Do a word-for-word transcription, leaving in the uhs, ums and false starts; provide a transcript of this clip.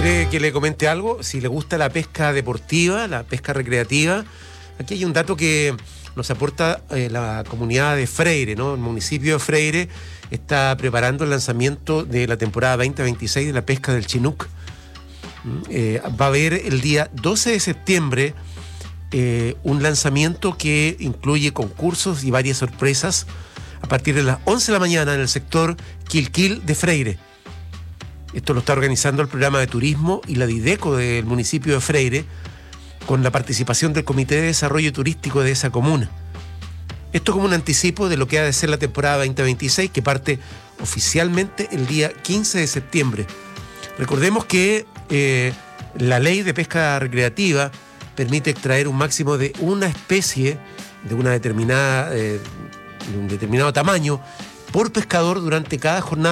¿Quiere que le comente algo? Si le gusta la pesca deportiva, la pesca recreativa, aquí hay un dato que nos aporta eh, la comunidad de Freire, ¿no? El municipio de Freire está preparando el lanzamiento de la temporada veinte veintiséis de la pesca del Chinook. Eh, va a haber el día doce de septiembre eh, un lanzamiento que incluye concursos y varias sorpresas a partir de las once de la mañana en el sector Quilquil de Freire. Esto lo está organizando el programa de turismo y la Dideco del municipio de Freire, con la participación del Comité de Desarrollo Turístico de esa comuna. Esto como un anticipo de lo que ha de ser la temporada veinte veintiséis, que parte oficialmente el día quince de septiembre. Recordemos que eh, la ley de pesca recreativa permite extraer un máximo de una especie de una determinada, eh, de un determinado tamaño por pescador durante cada jornada